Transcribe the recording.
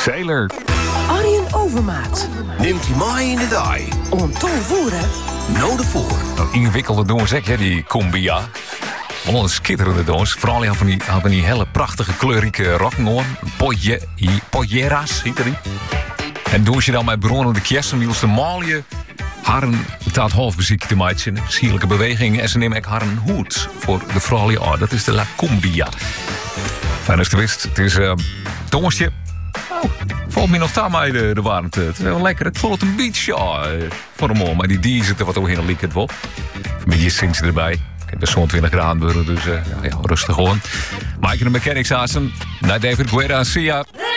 Sailor. Arjen Overmaat. Neemt hij mij in de daai. Om te voeren. Nou de voor. Nou, ingewikkelde doos, hè, die Cumbia. Wel een schitterende doos. Vooral van die hele prachtige kleurrijke rokken aan. Polleras, heet die. En doe je dan met bronnen de kersen, die de malje. Haren taat halfmuziek te maken. Sierlijke bewegingen. En ze nemen ook haren hoed voor de vrouwelijke art. Dat is de La Cumbia. Fijn als je wist. Het is doosje. Oh, valt me nog daar mij de warmte. Het is wel lekker. Het voelt een beetje voor hem om. Maar die zitten wat omheen liep het wel. Familie sinds erbij. Ik heb zo'n 20 graden worden, dus rustig gewoon. Mike en de Mechanics Assen. Naar David Guetta. See ya.